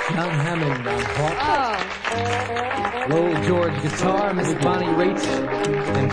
John Hammond on harp, Oh. Lowell George guitar, Miss Bonnie Raitt, and